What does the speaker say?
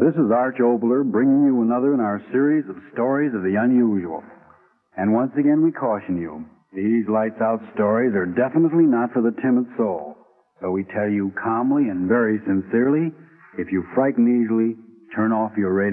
This is Arch Obler bringing you another in our series of stories of the unusual. And once again we caution you, these lights-out stories are definitely not for the timid soul. So we tell you calmly and very sincerely, if you frighten easily, turn off your radio.